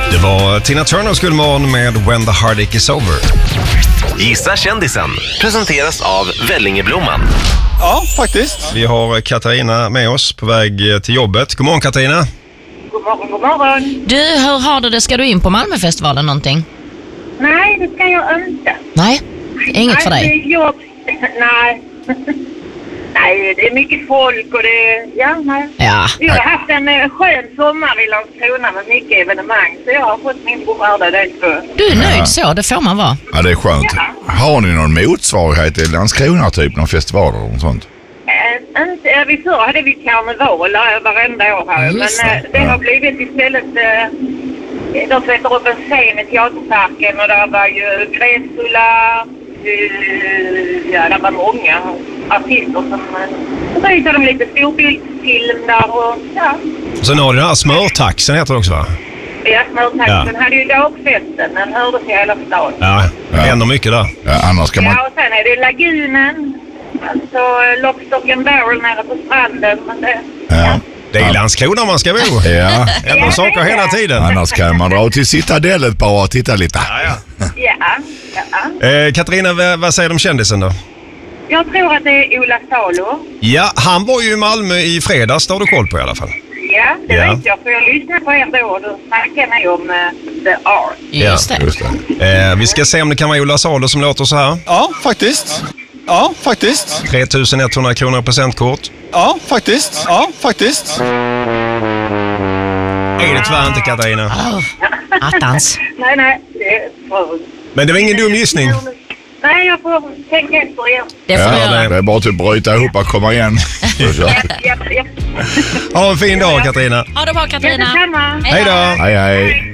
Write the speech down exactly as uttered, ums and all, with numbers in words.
Det var Tina Turners Guldmorgon med When the Heartache is over. Gissa kändisen presenteras av Vellingeblomman. Ja, faktiskt. Vi har Katarina med oss på väg till jobbet. God morgon, Katarina. God morgon, god morgon. Du, hur har du det? Ska du in på Malmöfestivalen någonting? Nej, det ska jag inte. Nej, inget för dig. Nej, det är jobb. Nej. Nej, det är mycket folk och det... Ja, nej. Ja. Vi har haft en eh, skön sommar i Landskrona med mycket evenemang. Så jag har fått min beskärda del för. Du är nöjd så, det får man vara. Ja, det är skönt. Ja. Har ni någon motsvarighet i Landskrona, typ någon festival eller något sånt? Äh, inte, äh, vi förr hade vi karneval äh, varenda år här. Just men äh, det Ja. har blivit istället... Äh, de sätter upp en scen i Teaterparken och där var ju Gräsula... Uh, ja, det var många artister som... Uh, så visade de lite storbildsfilm där och... Ja. Sen har du den här smörtaxen heter det också, va? Ja, smörtaxen Ja. hade ju dagfesten. Den hördes i hela staden. Ja, det Ja. händer mycket där. Ja, annars kan man... Ja, och sen är det lagunen. Alltså Lockstock and Barrel nere på stranden. Men det, Ja. Det är i Landskrona man ska bo. Ja. Händer saker hela tiden. Annars kan man dra till Citadellet bara och titta lite. Ja, ja. ja, ja. Eh, Katarina, vad, vad säger du om kändisen då? Jag tror att det är Ola Salo. Ja, han var ju i Malmö i fredags, det har du koll på i alla fall. Ja, det Ja. vet jag. För jag lyssnade på er då och då snackade ni om uh, The Art. Just det. Just det. Eh, vi ska se om det kan vara Ola Salo som låter så här. Ja, faktiskt. Ja, faktiskt. tre tusen etthundra kronor presentkort. Ja, faktiskt. Ja, faktiskt. Är det tyvärr inte, Katarina. Oh, attans. Nej, nej. Det är för... Men det var ingen dum gissning. Nej, jag får tänka efter igen. Det får du Ja, göra. det är bara att bryta ihop och komma igen. Så kör vi. Ja, ja. Ha en fin dag, Katarina. Ha det bra, Katarina. Detsamma. Hej då. Hej, hej.